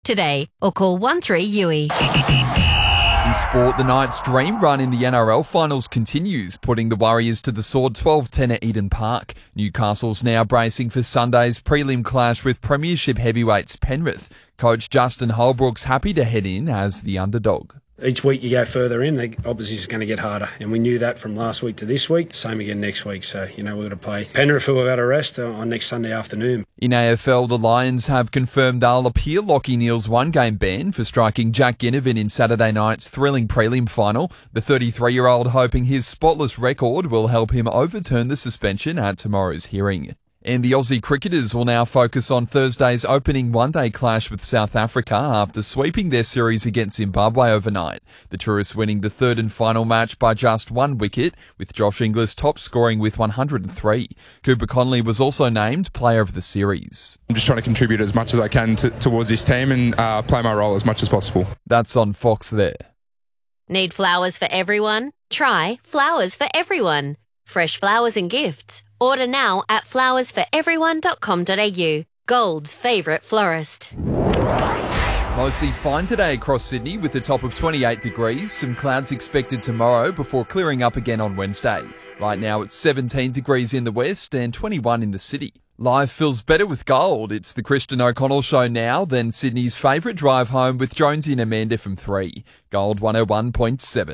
today or call 13UE. In sport, the Knights' dream run in the NRL finals continues, putting the Warriors to the sword 12-10 at Eden Park. Newcastle's now bracing for Sunday's prelim clash with Premiership heavyweights Penrith. Coach Justin Holbrook's happy to head in as the underdog. Each week you go further in, the opposition's going to get harder. And we knew that from last week to this week. Same again next week. So, we're going to play Penrith, who are out of rest, on next Sunday afternoon. In AFL, the Lions have confirmed they'll appeal Lachie Neale's one-game ban for striking Jack Ginnivan in Saturday night's thrilling prelim final. The 33-year-old hoping his spotless record will help him overturn the suspension at tomorrow's hearing. And the Aussie cricketers will now focus on Thursday's opening one-day clash with South Africa after sweeping their series against Zimbabwe overnight. The Tourists winning the third and final match by just one wicket, with Josh Inglis top scoring with 103. Cooper Connolly was also named Player of the Series. I'm just trying to contribute as much as I can towards this team and play my role as much as possible. That's on Fox there. Need flowers for everyone? Try Flowers for Everyone. Fresh flowers and gifts. Order now at flowersforeveryone.com.au. Gold's favourite florist. Mostly fine today across Sydney with a top of 28 degrees. Some clouds expected tomorrow before clearing up again on Wednesday. Right now it's 17 degrees in the west and 21 in the city. Life feels better with Gold. It's the Christian O'Connell Show now, then Sydney's favourite drive home with Jonesy and Amanda from 3. Gold 101.7.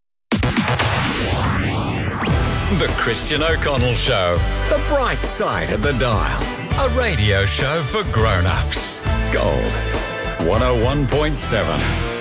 The Christian O'Connell Show. The bright side of the dial. A radio show for grown-ups. Gold 101.7.